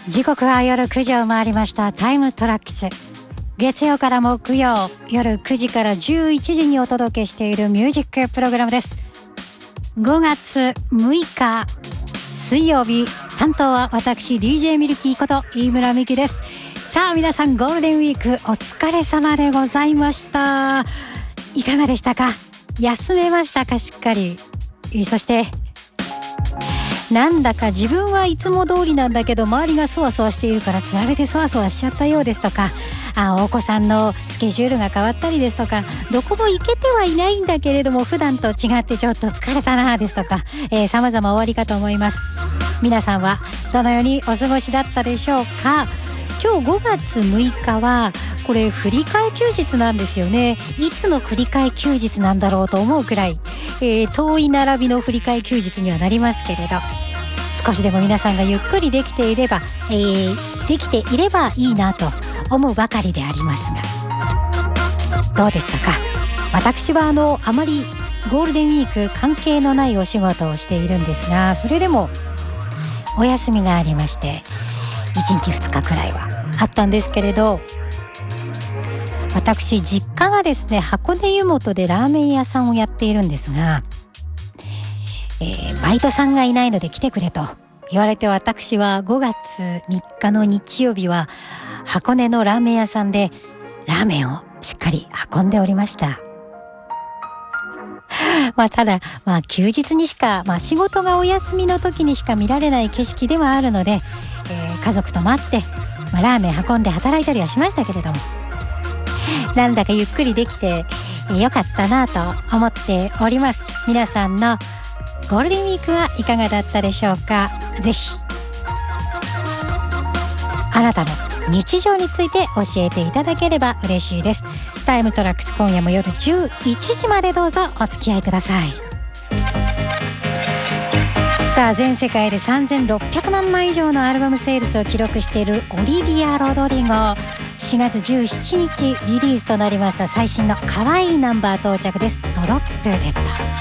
時刻は夜9時を回りました。タイムトラックス、月曜から木曜夜9時から11時にお届けしているミュージックプログラムです。5月6日水曜日、担当は私 DJ ミルキーこと飯村美希です。さあ皆さん、ゴールデンウィークお疲れ様でございました。いかがでしたか？休めましたか？しっかり。そしてなんだか自分はいつも通りなんだけど周りがそわそわしているからつられてそわそわしちゃったようですとか、お子さんのスケジュールが変わったりですとか、どこも行けてはいないんだけれども普段と違ってちょっと疲れたなですとか、様々終わりかと思います。皆さんはどのようにお過ごしだったでしょうか？今日5月6日はこれ振り替え休日なんですよね。いつの振り替え休日なんだろうと思うくらい、遠い並びの振り替え休日にはなりますけれど、少しでも皆さんがゆっくりできていれば、できていればいいなと思うばかりでありますが、どうでしたか？私はあまりゴールデンウィーク関係のないお仕事をしているんですが、それでもお休みがありまして1日2日くらいはあったんですけれど、私実家がですね、箱根湯本でラーメン屋さんをやっているんですが、バイトさんがいないので来てくれと言われて、私は5月3日の日曜日は箱根のラーメン屋さんでラーメンをしっかり運んでおりました。ただ、休日にしか、仕事がお休みの時にしか見られない景色ではあるので、家族と待って、ラーメン運んで働いたりはしましたけれども、なんだかゆっくりできてよかったなと思っております。皆さんのゴールデンウィークはいかがだったでしょうか？ぜひあなたの日常について教えていただければ嬉しいです。タイムトラックス、今夜も夜11時までどうぞお付き合いください。さあ、全世界で3600万枚以上のアルバムセールスを記録しているオリビア・ロドリゴ、4月17日リリースとなりました最新の可愛いナンバー到着です。ドロップデッド。